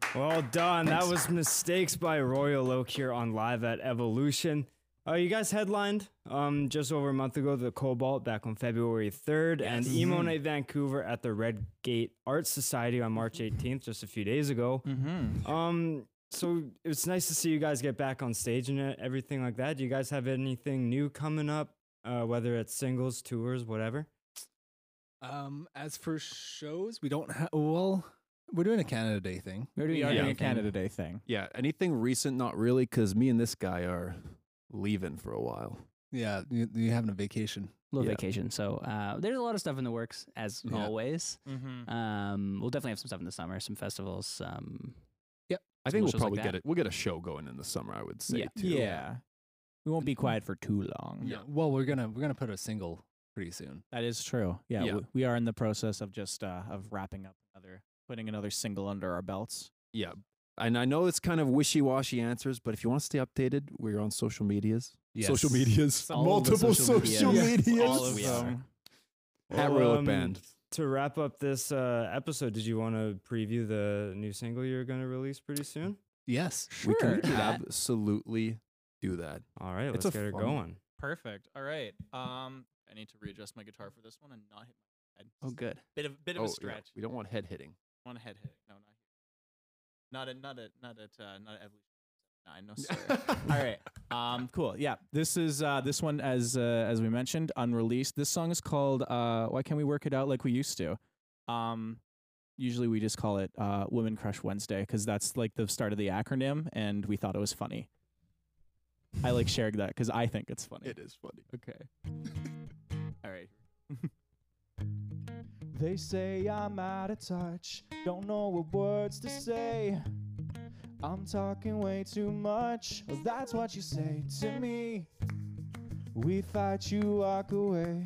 Well done. Thanks. That was Mistakes by Royal Oak here on Live at Evolution. You guys headlined just over a month ago the Cobalt back on February 3rd and Emo Night Vancouver at the Red Gate Art Society on March 18th, just a few days ago. So it's nice to see you guys get back on stage and everything like that. Do you guys have anything new coming up, whether it's singles, tours, whatever? As for shows, we don't have. Well, we're doing a Canada Day thing. We're doing a Canada Day thing. Yeah, anything recent? Not really, because me and this guy are leaving for a while. Yeah, you're having a vacation. Little vacation. So there's a lot of stuff in the works, as always. We'll definitely have some stuff in the summer, some festivals. I think we'll shows like probably that. get it. We'll get a show going in the summer, I would say. Too. Yeah. We won't be quiet for too long. Yeah. Well, we're gonna put a single pretty soon. That is true. Yeah, Yeah. We are in the process of just of wrapping up putting another single under our belts. Yeah. And I know it's kind of wishy-washy answers, but if you want to stay updated, we're on social medias. Yes. Social medias. All of the Multiple social social medias. medias. All of We them. At Royal Oak Band. To wrap up this episode, did you want to preview the new single you're going to release pretty soon? Yes. We Sure. can absolutely do that. All right, It's let's a get her fun going. Perfect. All right. I need to readjust my guitar for this one and not hit my head. Oh, good. Bit of Oh, a yeah. stretch. We don't want head hitting. One head hitting. No, not here. Not at Evolution 9. No sir. All right. Cool. Yeah. This is this one as we mentioned, unreleased. This song is called Why Can't We Work It Out Like We Used to? Usually we just call it Women Crush Wednesday because that's like the start of the acronym, and we thought it was funny. I like sharing that because I think it's funny. It is funny. Okay. All right. They say I'm out of touch, don't know what words to say. I'm talking way too much, well, that's what you say to me. We fight, you walk away.